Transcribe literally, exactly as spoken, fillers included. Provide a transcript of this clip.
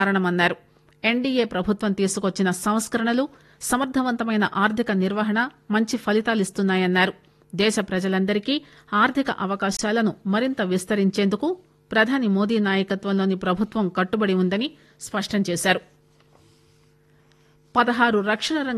కారణమన్నారు. NDA ప్రభుత్వం తీసుకొచ్చిన సంస్కరణలు సమర్థవంతమైన ఆర్థిక నిర్వహణ మంచి ఫలితాలిస్తున్నాయన్నారు. దేశ ప్రజలందరికీ ఆర్థిక అవకాశాలను మరింత విస్తరించేందుకు ప్రధాని మోదీ నాయకత్వంలోని ప్రభుత్వం కట్టుబడి ఉందని స్పష్టం చేశారు. పదహారు రక్షణ రంగ